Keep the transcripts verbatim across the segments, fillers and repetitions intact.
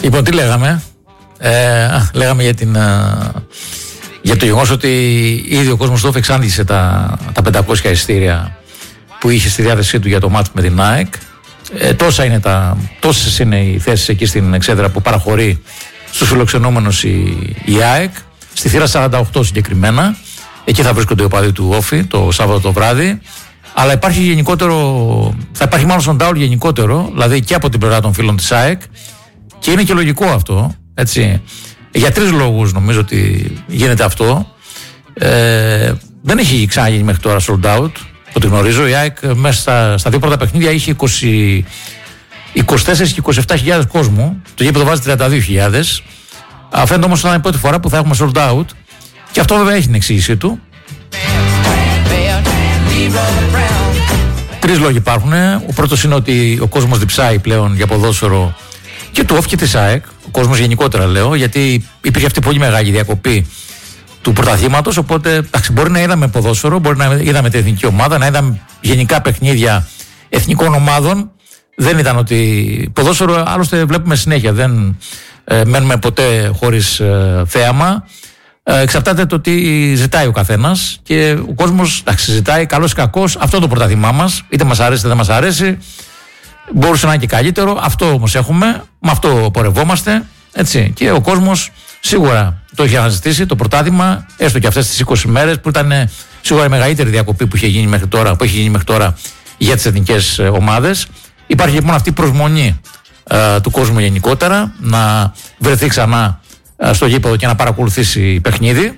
Λοιπόν, τι λέγαμε. Ε, α, λέγαμε για, την, α, για το γεγονός ότι ήδη ο κόσμος τότε εξάντλησε τα, τα πεντακόσια εισιτήρια που είχε στη διάθεσή του για το μάτς με την ΑΕΚ. Ε, τόσα είναι τα, τόσες είναι οι θέσεις εκεί στην εξέδρα που παραχωρεί στους φιλοξενούμενους η, η ΑΕΚ. Στη θύρα σαράντα οκτώ συγκεκριμένα. Εκεί θα βρίσκονται οι οπαδοί του Όφη το Σάββατο το βράδυ. Αλλά υπάρχει γενικότερο, θα υπάρχει μάλλον sold out γενικότερο, δηλαδή και από την πλευρά των φίλων της ΑΕΚ. Και είναι και λογικό αυτό, έτσι. Για τρεις λόγους νομίζω ότι γίνεται αυτό. Ε, δεν έχει ξαναγίνει μέχρι τώρα sold out, ό,τι γνωρίζω. Η ΑΕΚ μέσα στα, στα δύο πρώτα παιχνίδια είχε είκοσι, είκοσι τέσσερις και είκοσι επτά χιλιάδες κόσμου. Το γήπεδο βάζει τριάντα δύο χιλιάδες. Φαίνεται όμως ότι είναι η πρώτη φορά που θα έχουμε sold out. Και αυτό βέβαια έχει την εξήγησή του. Τρεις λόγοι υπάρχουν. Ο πρώτος είναι ότι ο κόσμος διψάει πλέον για ποδόσφαιρο και του Όφη και της ΑΕΚ. Ο κόσμος γενικότερα λέω, γιατί υπήρχε αυτή πολύ μεγάλη διακοπή του πρωταθλήματος. Οπότε εντάξει, μπορεί να είδαμε ποδόσφαιρο, μπορεί να είδαμε την εθνική ομάδα, να είδαμε γενικά παιχνίδια εθνικών ομάδων. Δεν ήταν ότι ποδόσφαιρο άλλωστε βλέπουμε συνέχεια. Δεν ε, μένουμε ποτέ χωρίς ε, θέαμα. Ε, εξαρτάται το τι ζητάει ο καθένας και ο κόσμος εντάξει, ζητάει καλός ή κακός αυτό το πρωτάθλημά μας. Είτε μας αρέσει είτε δεν μας αρέσει. Μπορούσε να είναι και καλύτερο. Αυτό όμως έχουμε. Με αυτό πορευόμαστε. Έτσι. Και ο κόσμος σίγουρα το έχει αναζητήσει το πρωτάθλημα, έστω και αυτές τις είκοσι μέρες που ήταν σίγουρα η μεγαλύτερη διακοπή που είχε γίνει μέχρι τώρα, που έχει γίνει μέχρι τώρα για τις εθνικές ομάδες. Υπάρχει λοιπόν αυτή η προσμονή ε, του κόσμου γενικότερα να βρεθεί ξανά ε, στο γήπεδο και να παρακολουθήσει παιχνίδι.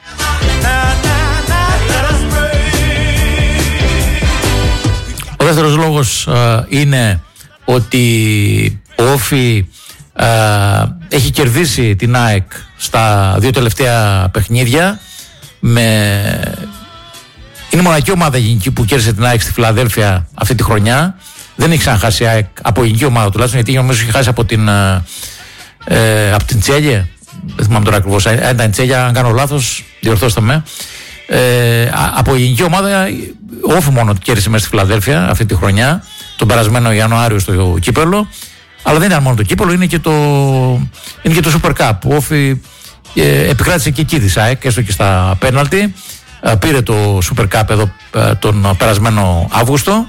Ο δεύτερος λόγος ε, είναι ότι ο Όφη ε, έχει κερδίσει την ΑΕΚ στα δύο τελευταία παιχνίδια. Με... Είναι η μοναδική ομάδα γενική που κέρδισε την ΑΕΚ στη Φιλαδέλφια αυτή τη χρονιά. Δεν έχει ξαναχάσει η ΑΕΚ από γενική ομάδα τουλάχιστον, γιατί νομίζω έχει χάσει από την, ε, από την Τσέλια. Δεν θυμάμαι τώρα ακριβώς. Αν ήταν Τσέλια, αν κάνω λάθος, διορθώστε με. Ε, από γενική ομάδα, ο Όφη μόνο κέρδισε μέσα στη Φιλαδέλφια αυτή τη χρονιά, τον περασμένο Ιανουάριο στο κύπελο. Αλλά δεν ήταν μόνο το κύπελο, είναι και το, είναι και το Super Cup. Ο Όφη ε, επικράτησε και εκεί της ΑΕΚ, έστω και στα πέναλτι. Ε, πήρε το Super Cup εδώ ε, τον περασμένο Αύγουστο.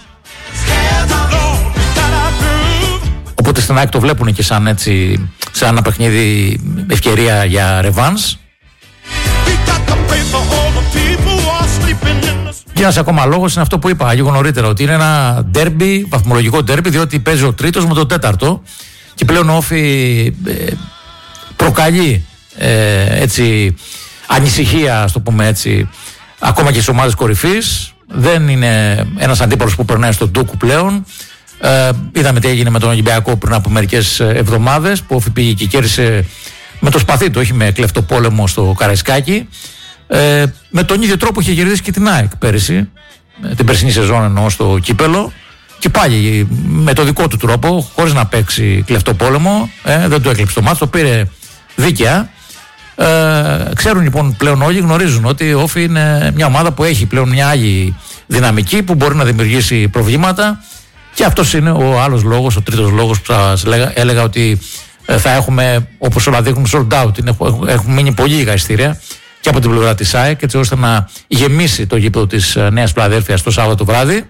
Οπότε στην ΑΕΚ το βλέπουν και σαν έτσι, σαν ένα παιχνίδι ευκαιρία για ρεβάνς. Και ένας ακόμα λόγος είναι αυτό που είπα λίγο νωρίτερα, ότι είναι ένα ντέρμπι, βαθμολογικό ντέρμπι, διότι παίζει ο τρίτος με τον τέταρτο και πλέον ο Όφη ε, προκαλεί ε, έτσι, ανησυχία, ας το πούμε έτσι, ακόμα και στις ομάδες κορυφής. Δεν είναι ένας αντίπαλος που περνάει στον ντούκου πλέον. Ε, είδαμε τι έγινε με τον Ολυμπιακό πριν από μερικές εβδομάδες, που ο Όφη πήγε και κέρδισε με το σπαθί του, όχι με κλεφτοπόλεμο στο Καραϊσκάκι. Ε, με τον ίδιο τρόπο είχε κερδίσει και την ΑΕΚ πέρυσι, την περσινή σεζόν εννοώ, στο κύπελο, και πάλι με το δικό του τρόπο, χωρίς να παίξει κλεφτοπόλεμο. Ε, δεν το έκλειψε το μάτς, το πήρε δίκαια. Ε, ξέρουν λοιπόν πλέον όλοι, γνωρίζουν ότι ο Όφη είναι μια ομάδα που έχει πλέον μια άλλη δυναμική, που μπορεί να δημιουργήσει προβλήματα. Και αυτός είναι ο άλλος λόγος, ο τρίτος λόγος που σας έλεγα, έλεγα ότι θα έχουμε, όπως όλα δείχνουν, sold out. Είναι, έχουν μείνει πολύ λίγα εισιτήρια και από την πλευρά της ΑΕΚ, έτσι ώστε να γεμίσει το γήπεδο της Νέας Φιλαδέλφειας το Σάββατο το βράδυ.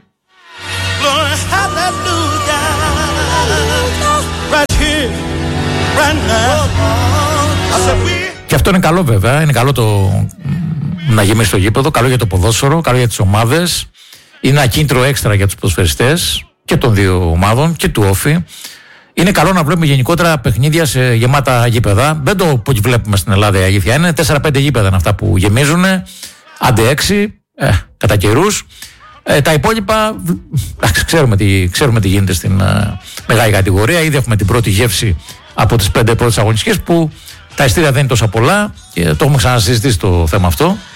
Και αυτό είναι καλό βέβαια, είναι καλό το να γεμίσει το γήπεδο, καλό για το ποδόσφαιρο, καλό για τις ομάδες. Είναι ένα κίνητρο έξτρα για τους ποδοσφαιριστές και των δύο ομάδων και του Όφη. Είναι καλό να βλέπουμε γενικότερα παιχνίδια σε γεμάτα γήπεδα. Δεν το που βλέπουμε στην Ελλάδα, η αλήθεια είναι. τέσσερα πέντε γήπεδα είναι αυτά που γεμίζουν. Άντε έξι, ε, κατά καιρούς. Ε, τα υπόλοιπα, άξι, ξέρουμε, τι, ξέρουμε τι γίνεται στην ε, μεγάλη κατηγορία. Ήδη έχουμε την πρώτη γεύση από τις πέντε πρώτες αγωνιστικές, που τα ειστήρια δεν είναι τόσο πολλά και το έχουμε ξανασυζητήσει το θέμα αυτό.